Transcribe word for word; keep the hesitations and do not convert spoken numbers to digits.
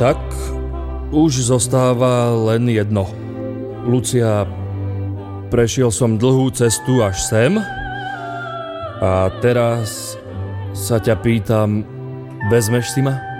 Tak už zostáva len jedno. Lucia, prešiel som dlhú cestu až sem a teraz sa ťa pýtam, vezmeš si ma?